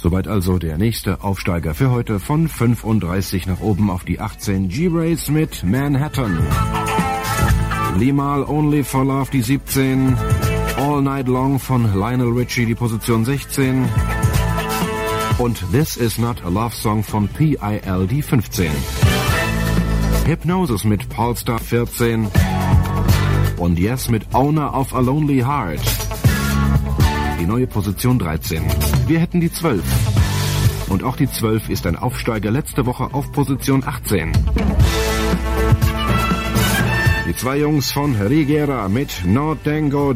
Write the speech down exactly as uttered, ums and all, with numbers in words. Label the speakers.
Speaker 1: Soweit also der nächste Aufsteiger für heute von fünfunddreißig nach oben auf die achtzehn. G-Race mit Manhattan. Limahl Only for Love die siebzehn. All Night Long von Lionel Richie die Position sechzehn. Und This Is Not a Love Song von P I L die fünfzehn. Hypnosis mit Polestar vierzehn. Und Yes mit Owner of a Lonely Heart. Die neue Position dreizehn. Wir hätten die zwölf. Und auch die zwölf ist ein Aufsteiger letzte Woche auf Position achtzehn. Die zwei Jungs von Rigera mit No Tengo